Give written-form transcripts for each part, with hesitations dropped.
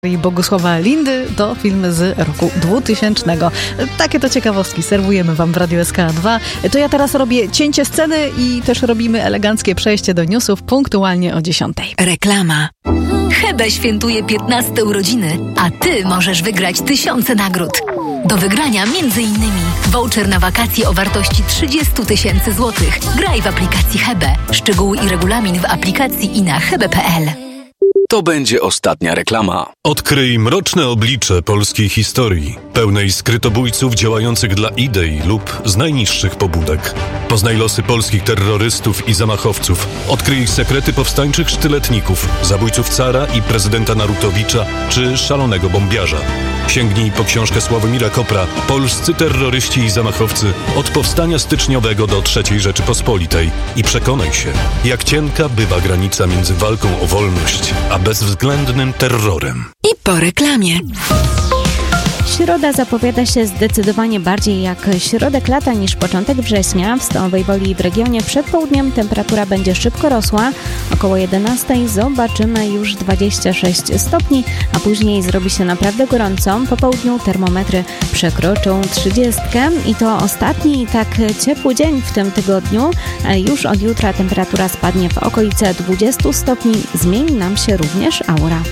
i Bogusława Lindy to film z roku 2000. Takie to ciekawostki serwujemy wam w Radio SK2. To ja teraz robię cięcie sceny i też robimy eleganckie przejście do newsów punktualnie o 10. Reklama. Hebe świętuje 15 urodziny, a ty możesz wygrać tysiące nagród. Do wygrania m.in. voucher na wakacje o wartości 30 000 złotych. Graj w aplikacji Hebe. Szczegóły i regulamin w aplikacji i na hebe.pl. To będzie ostatnia reklama. Odkryj mroczne oblicze polskiej historii, pełnej skrytobójców działających dla idei lub z najniższych pobudek. Poznaj losy polskich terrorystów i zamachowców. Odkryj ich sekrety powstańczych sztyletników, zabójców cara i prezydenta Narutowicza czy szalonego bombiarza. Sięgnij po książkę Sławomira Kopra Polscy terroryści i zamachowcy od powstania styczniowego do III Rzeczypospolitej i przekonaj się, jak cienka bywa granica między walką o wolność a bezwzględnym terrorem. I po reklamie. Środa zapowiada się zdecydowanie bardziej jak środek lata niż początek września. W Stalowej Woli i w regionie przed południem temperatura będzie szybko rosła. Około 11 zobaczymy już 26 stopni, a później zrobi się naprawdę gorąco. Po południu termometry przekroczą 30 i to ostatni tak ciepły dzień w tym tygodniu. Już od jutra temperatura spadnie w okolice 20 stopni. Zmieni nam się również aura.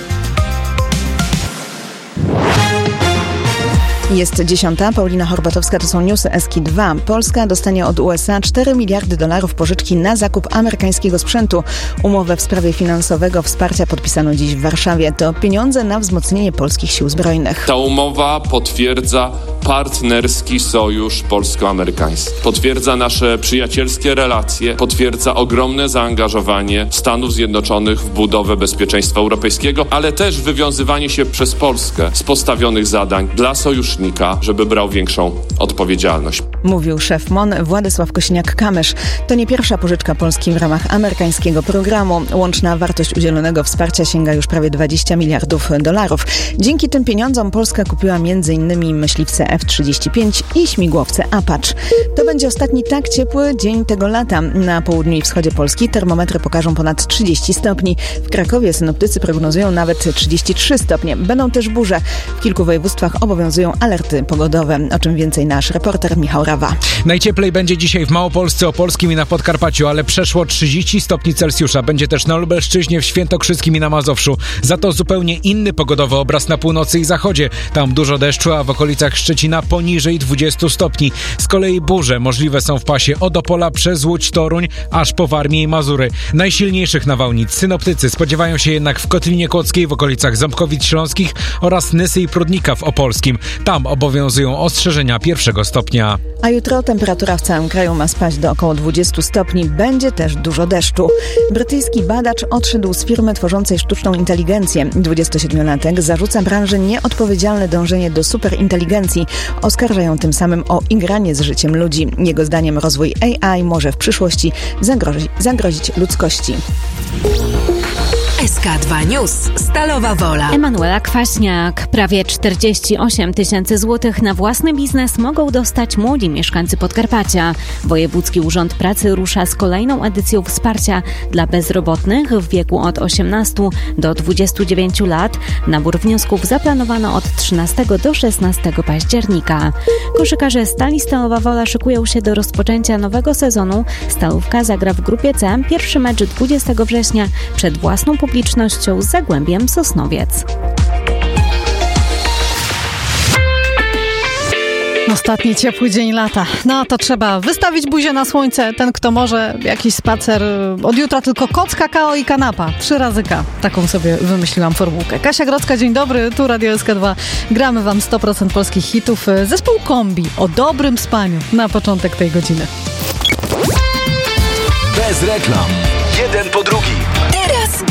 Jest 10. Paulina Horbatowska, to są newsy SK2. Polska dostanie od USA $4 miliardy pożyczki na zakup amerykańskiego sprzętu. Umowę w sprawie finansowego wsparcia podpisano dziś w Warszawie. To pieniądze na wzmocnienie polskich sił zbrojnych. Ta umowa potwierdza partnerski sojusz polsko-amerykański. Potwierdza nasze przyjacielskie relacje, potwierdza ogromne zaangażowanie Stanów Zjednoczonych w budowę bezpieczeństwa europejskiego, ale też wywiązywanie się przez Polskę z postawionych zadań dla sojusznika, żeby brał większą odpowiedzialność. Mówił szef MON Władysław Kosiniak-Kamysz. To nie pierwsza pożyczka Polski w ramach amerykańskiego programu. Łączna wartość udzielonego wsparcia sięga już prawie $20 miliardów. Dzięki tym pieniądzom Polska kupiła m.in. myśliwce F-35 i śmigłowce Apache. To będzie ostatni tak ciepły dzień tego lata. Na południu i wschodzie Polski termometry pokażą ponad 30 stopni. W Krakowie synoptycy prognozują nawet 33 stopnie. Będą też burze. W kilku województwach obowiązują alerty pogodowe. O czym więcej nasz reporter Michał Rawa. Najcieplej będzie dzisiaj w Małopolsce, Opolskim i na Podkarpaciu, ale przeszło 30 stopni Celsjusza. Będzie też na Lubelszczyźnie, w Świętokrzyskim i na Mazowszu. Za to zupełnie inny pogodowy obraz na północy i zachodzie. Tam dużo deszczu, a w okolicach Szczecina poniżej 20 stopni. Z kolei burze możliwe są w pasie od Opola przez Łódź, Toruń, aż po Warmię i Mazury. Najsilniejszych nawałnic synoptycy spodziewają się jednak w Kotlinie Kłodzkiej, w okolicach Ząbkowic Śląskich oraz Nysy i Prudnika w Opolskim. Tam obowiązują ostrzeżenia 1 stopnia. A jutro temperatura w całym kraju ma spaść do około 20 stopni. Będzie też dużo deszczu. Brytyjski badacz odszedł z firmy tworzącej sztuczną inteligencję. 27-latek zarzuca branży nieodpowiedzialne dążenie do superinteligencji. Oskarżają tym samym o igranie z życiem ludzi. Jego zdaniem rozwój AI może w przyszłości zagrozić ludzkości. SK2 News. Stalowa Wola. Emanuela Kwaśniak. Prawie 48 000 złotych na własny biznes mogą dostać młodzi mieszkańcy Podkarpacia. Wojewódzki Urząd Pracy rusza z kolejną edycją wsparcia dla bezrobotnych w wieku od 18 do 29 lat. Nabór wniosków zaplanowano od 13 do 16 października. Koszykarze Stali Stalowa Wola szykują się do rozpoczęcia nowego sezonu. Stalówka zagra w grupie C pierwszy mecz 20 września przed własną publicznością z Zagłębiem Sosnowiec. Ostatni ciepły dzień lata. No to trzeba wystawić buzię na słońce. Ten, kto może, jakiś spacer. Od jutra tylko koc, kakao i kanapa. 3 razy K. Taką sobie wymyśliłam formułkę. Kasia Grodzka, dzień dobry. Tu Radio SK2. Gramy wam 100% polskich hitów. Zespół Kombi o dobrym spaniu na początek tej godziny. Bez reklam. Jeden po drugim. Teraz